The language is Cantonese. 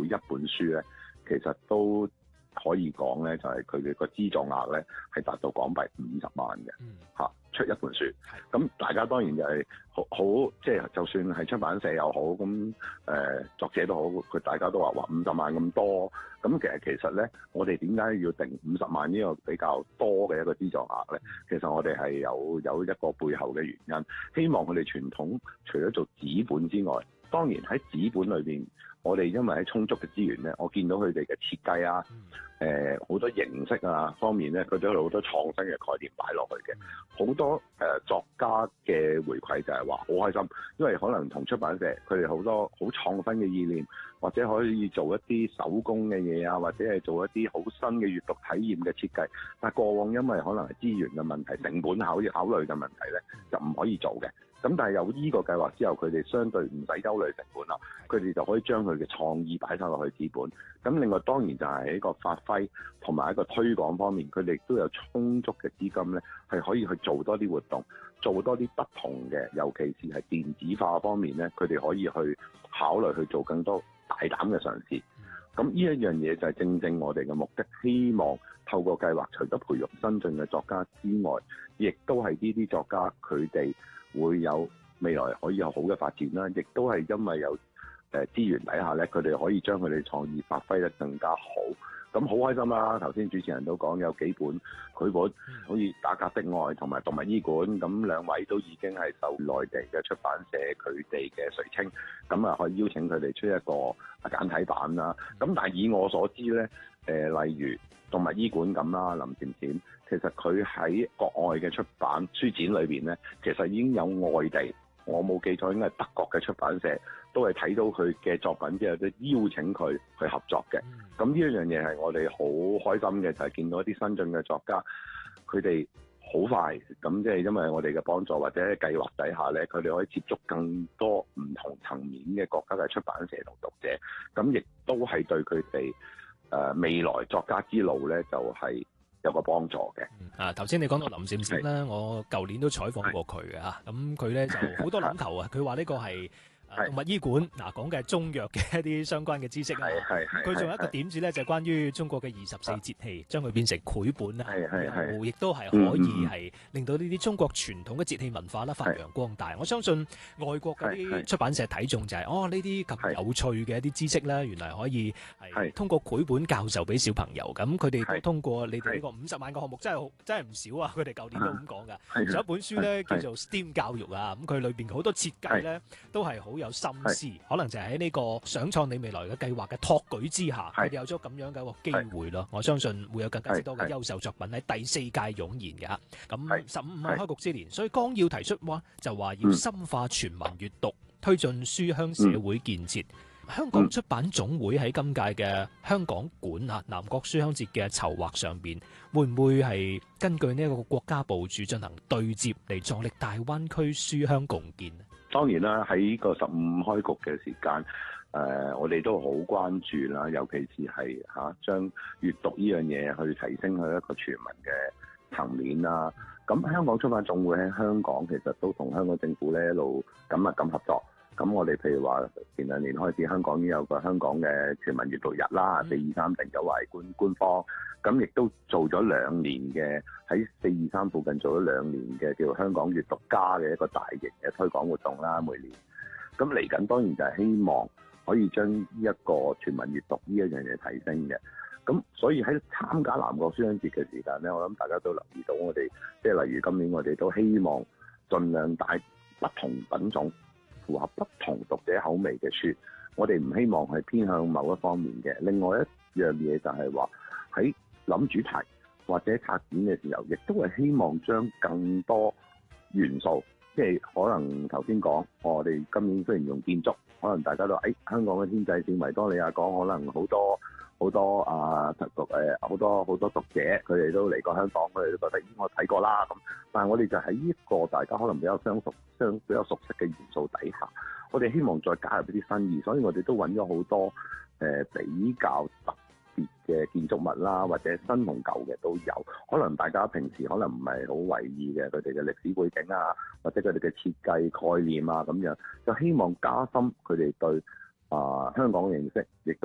一本書咧，其實都可以講咧，就係佢嘅個資助額咧係達到港幣50萬嘅嚇，出一本書。咁大家當然就係好，即係就算係出版社又好，咁作者都好，佢大家都話50萬咁多。咁其實咧，我哋點解要定50萬呢個比較多嘅一個資助額咧？其實我哋係有一個背後嘅原因，希望佢哋傳統除咗做紙本之外，當然喺紙本裏邊，我哋因為喺充足嘅資源咧，我見到佢哋嘅設計啊，好多形式啊方面咧，佢都有好多創新嘅概念擺落去嘅。好多作家嘅回饋就係話好開心，因為可能同出版社佢哋好多好創新嘅意念，或者可以做一啲手工嘅嘢啊，或者係做一啲好新嘅閱讀體驗嘅設計。但係過往因為可能係資源嘅問題、成本考慮嘅問題咧，就唔可以做嘅。咁但係有呢個計劃之後，佢哋相對唔使憂慮成本啦，佢哋就可以將佢嘅創意擺晒落去紙本。咁另外當然就係喺一個發揮同埋一個推廣方面，佢哋都有充足嘅資金咧，係可以去做多啲活動，做多啲不同嘅，尤其是係電子化方面咧，佢哋可以去考慮去做更多大膽嘅嘗試。咁呢一樣嘢就係正正我哋嘅目的，希望透過計劃，除咗培育新進嘅作家之外，亦都係呢啲作家佢哋會有未來可以有好嘅發展啦，亦都係因為有資源底下咧，佢哋可以將佢哋創意發揮得更加好。咁好開心啦！頭先主持人都講有幾本繪本，好似《打格的愛》同埋《動物醫館》，咁兩位都已經係受內地嘅出版社佢哋嘅垂青，咁啊可以邀請佢哋出一個簡體版啦。咁但係以我所知咧，例如《動物醫館》咁啦，林甜甜，其實佢喺國外嘅出版書展裏邊咧，其實已經有外地，我冇記錯應該係德國嘅出版社，都係睇到佢嘅作品之後都邀請佢去合作嘅。咁呢一樣嘢係我哋好開心嘅，就係見到一啲新進嘅作家，佢哋好快咁，即係因為我哋嘅幫助或者計劃底下咧，佢哋可以接觸更多唔同層面嘅國家嘅出版社同讀者，咁亦都係對佢哋未來作家之路咧，就係有個幫助嘅。 頭先你講到林閃閃啦，我舊年都採訪過佢嘅嚇，咁佢咧就好多諗頭啊，佢話呢個係動物醫館講嘅係中藥嘅一啲相關嘅知識啊。佢仲有一個點子咧，就係關於中國嘅24節氣，將佢變成繪本啦，亦都係可以係令到呢啲中國傳統嘅節氣文化啦發揚光大。我相信外國嗰啲出版社睇中就係呢啲咁有趣嘅一啲知識咧，原來可以係通過繪本教授俾小朋友。咁佢哋都通過你哋呢個50萬個項目，真係唔少啊！佢哋舊年都咁講噶。仲有一本書咧叫做 STEAM 教育啊，咁佢裏邊好多設計咧都係好有心思，可能就係喺呢個想創你未來嘅計劃嘅托舉之下，佢哋有咗咁樣嘅一個機會咯。我相信會有更加之多嘅優秀作品喺第4屆湧現嘅。咁15晚開局之年，所以綱要提出就話要深化全民閱讀，推進書香社會建設。香港出版總會喺今屆嘅香港館南國書香節嘅籌劃上邊，會唔會係根據呢一個國家部署進行對接嚟助力大灣區書香共建？ 當然啦，喺個15開局嘅時間，我哋都好關注啦，尤其是係將閱讀呢樣嘢去提升去一個全民嘅層面啦。咁香港出版總會喺香港其實都同香港政府咧一路緊密咁合作。咁我哋譬如話前2年開始，香港已經有個香港嘅全民閱讀日啦，423定咗為官方。咁亦都做咗2年嘅，喺423附近做咗2年嘅叫香港閱讀家嘅一個大型嘅推廣活動啦，每年。咁嚟緊當然就係希望可以將呢一個全民閱讀呢一樣嘢提升嘅。咁所以喺參加南國書香節嘅時間咧，我諗大家都留意到我哋，即係例如今年我哋都希望盡量帶不同品種，符合不同讀者口味嘅書，我哋唔希望係偏向某一方面嘅。另外一樣嘢就係話喺諗主題或者策展嘅時候，亦都係希望將更多元素，即係可能頭先講，我哋今年雖然用建築，可能大家都香港嘅天際線維多利亞港，可能好多好多讀者佢哋都嚟過香港，佢哋都覺得我睇過啦咁。但係我哋就喺呢個大家可能比較比較熟悉嘅元素底下，我哋希望再加入一啲新意，所以我哋都揾咗好多比較特別嘅建築物啦，或者新同舊嘅都有。可能大家平時可能唔係好為意嘅，佢哋嘅歷史背景啊，或者佢哋嘅設計概念啊咁樣，就希望加深佢哋對香港嘅認識，亦都